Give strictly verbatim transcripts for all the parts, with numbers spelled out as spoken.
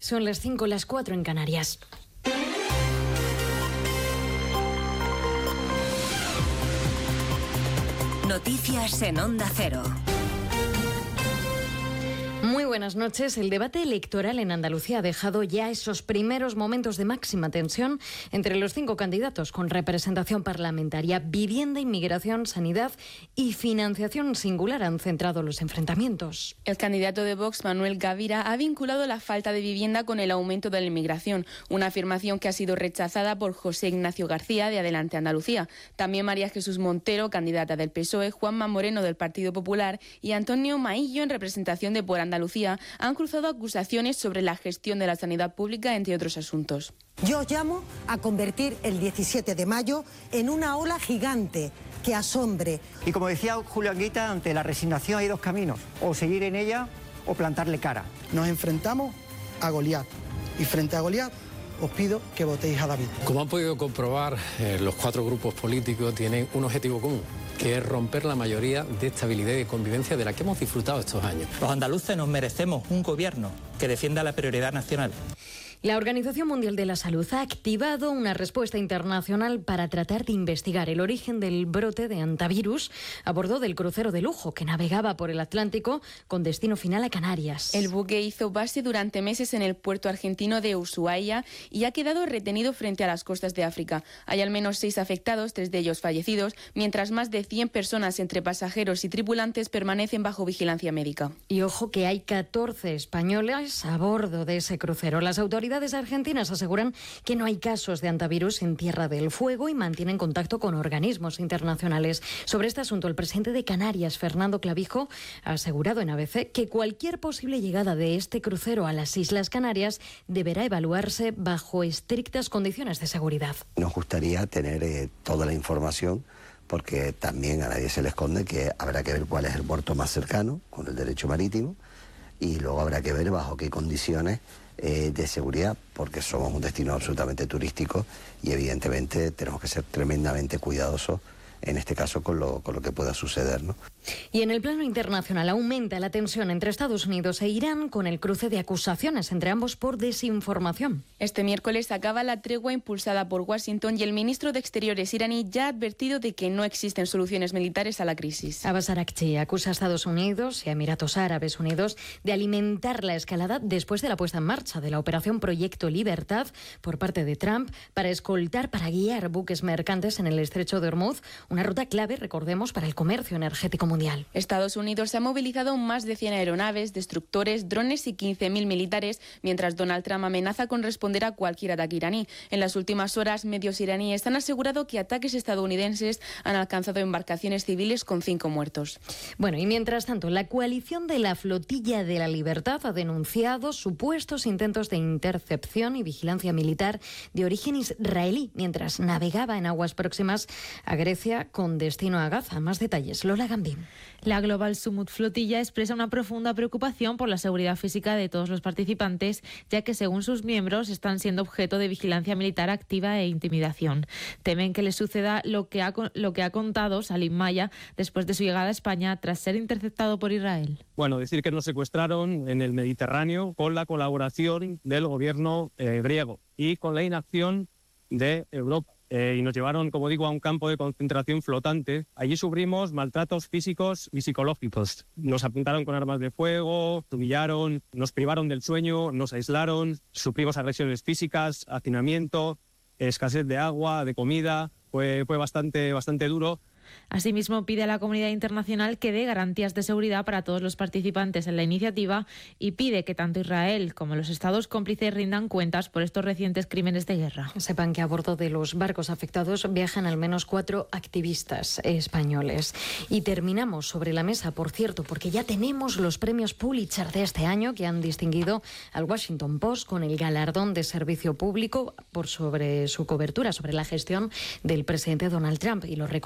Son las cinco, las cuatro en Canarias. Noticias en Onda Cero. Muy buenas noches. El debate electoral en Andalucía ha dejado ya esos primeros momentos de máxima tensión entre los cinco candidatos con representación parlamentaria. Vivienda, inmigración, sanidad y financiación singular han centrado los enfrentamientos. El candidato de Vox, Manuel Gavira, ha vinculado la falta de vivienda con el aumento de la inmigración, una afirmación que ha sido rechazada por José Ignacio García de Adelante Andalucía. También María Jesús Montero, candidata del P S O E, Juanma Moreno del Partido Popular y Antonio Maillo en representación de Por Andalucía han cruzado acusaciones sobre la gestión de la sanidad pública, entre otros asuntos. Yo os llamo a convertir el diecisiete de mayo en una ola gigante que asombre. Y como decía Julio Anguita, ante la resignación hay dos caminos, o seguir en ella o plantarle cara. Nos enfrentamos a Goliat y frente a Goliat os pido que votéis a David. Como han podido comprobar, eh, los cuatro grupos políticos tienen un objetivo común, que es romper la mayoría de estabilidad y de convivencia de la que hemos disfrutado estos años. Los andaluces nos merecemos un gobierno que defienda la prioridad nacional. La Organización Mundial de la Salud ha activado una respuesta internacional para tratar de investigar el origen del brote de hantavirus a bordo del crucero de lujo que navegaba por el Atlántico con destino final a Canarias. El buque hizo base durante meses en el puerto argentino de Ushuaia y ha quedado retenido frente a las costas de África. Hay al menos seis afectados, tres de ellos fallecidos, mientras más de cien personas entre pasajeros y tripulantes permanecen bajo vigilancia médica. Y ojo que hay catorce españoles a bordo de ese crucero. Las autoridades Las autoridades argentinas aseguran que no hay casos de hantavirus en Tierra del Fuego y mantienen contacto con organismos internacionales. Sobre este asunto, el presidente de Canarias, Fernando Clavijo, ha asegurado en A B C que cualquier posible llegada de este crucero a las Islas Canarias deberá evaluarse bajo estrictas condiciones de seguridad. Nos gustaría tener eh, toda la información, porque también a nadie se le esconde que habrá que ver cuál es el puerto más cercano con el derecho marítimo y luego habrá que ver bajo qué condiciones Eh, de seguridad, porque somos un destino absolutamente turístico y evidentemente tenemos que ser tremendamente cuidadosos en este caso con lo, con lo que pueda suceder, ¿no? Y en el plano internacional aumenta la tensión entre Estados Unidos e Irán con el cruce de acusaciones entre ambos por desinformación. Este miércoles acaba la tregua impulsada por Washington y el ministro de Exteriores iraní ya ha advertido de que no existen soluciones militares a la crisis. Abbas Araghchi acusa a Estados Unidos y a Emiratos Árabes Unidos de alimentar la escalada después de la puesta en marcha de la operación Proyecto Libertad por parte de Trump para escoltar, para guiar buques mercantes en el estrecho de Hormuz, una ruta clave, recordemos, para el comercio energético mundial. Estados Unidos ha movilizado más de cien aeronaves, destructores, drones y quince mil militares, mientras Donald Trump amenaza con responder a cualquier ataque iraní. En las últimas horas, medios iraníes han asegurado que ataques estadounidenses han alcanzado embarcaciones civiles con cinco muertos. Bueno, y mientras tanto, la coalición de la Flotilla de la Libertad ha denunciado supuestos intentos de intercepción y vigilancia militar de origen israelí mientras navegaba en aguas próximas a Grecia con destino a Gaza. Más detalles, Lola Gambín. La Global Summit Flotilla expresa una profunda preocupación por la seguridad física de todos los participantes, ya que según sus miembros están siendo objeto de vigilancia militar activa e intimidación. Temen que les suceda lo que ha, lo que ha contado Salim Maya después de su llegada a España tras ser interceptado por Israel. Bueno, decir que nos secuestraron en el Mediterráneo con la colaboración del gobierno eh, griego y con la inacción de Europa. Eh, y nos llevaron, como digo, a un campo de concentración flotante. Allí sufrimos maltratos físicos y psicológicos. Nos apuntaron con armas de fuego, nos humillaron, nos privaron del sueño, nos aislaron, sufrimos agresiones físicas, hacinamiento, escasez de agua, de comida. Fue, fue bastante, bastante duro. Asimismo, pide a la comunidad internacional que dé garantías de seguridad para todos los participantes en la iniciativa y pide que tanto Israel como los estados cómplices rindan cuentas por estos recientes crímenes de guerra. Sepan que a bordo de los barcos afectados viajan al menos cuatro activistas españoles. Y terminamos sobre la mesa, por cierto, porque ya tenemos los premios Pulitzer de este año que han distinguido al Washington Post con el galardón de servicio público por sobre su cobertura, sobre la gestión del presidente Donald Trump y los recortes aplicados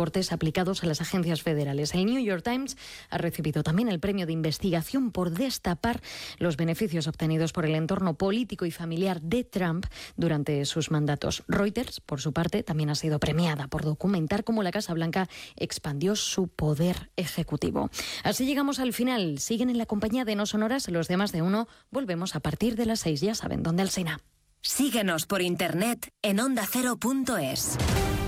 aplicados a las agencias federales. El New York Times ha recibido también el premio de investigación por destapar los beneficios obtenidos por el entorno político y familiar de Trump durante sus mandatos. Reuters, por su parte, también ha sido premiada por documentar cómo la Casa Blanca expandió su poder ejecutivo. Así llegamos al final. Siguen en la compañía de No Sonoras los demás de uno. Volvemos a partir de las seis. Ya saben dónde, Alsina. Síguenos por internet en onda cero punto es.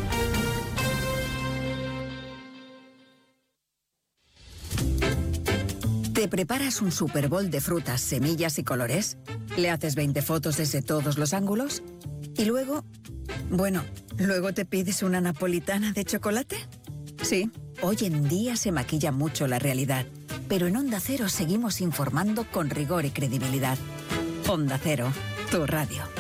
¿Te preparas un Super Bowl de frutas, semillas y colores? ¿Le haces veinte fotos desde todos los ángulos? ¿Y luego? Bueno, ¿luego te pides una napolitana de chocolate? Sí, hoy en día se maquilla mucho la realidad, pero en Onda Cero seguimos informando con rigor y credibilidad. Onda Cero, tu radio.